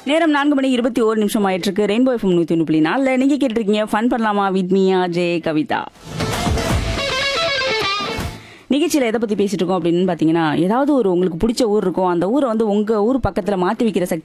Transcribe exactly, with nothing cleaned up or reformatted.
நேரம் நான்கு மணி இருபத்தி ஒரு நிமிஷம் ஆயிட்டு இருக்கு. ரெயின்போ எஃப்எம் நூத்தி ஒன்று புள்ளி நாலுல நீங்க கேட்டிருக்கீங்க ஃபன் பண்ணலாமா வித் மீ ஜே கவிதா. நிகழ்ச்சியில் எதை பற்றி பேசிட்டு இருக்கோம் அப்படின்னு பார்த்தீங்கன்னா, ஏதாவது ஒரு உங்களுக்கு பிடிச்ச ஊர் இருக்கும், அந்த ஊரை வந்து உங்கள் ஊர் பக்கத்தில் மாற்றி வைக்கிற சக்தி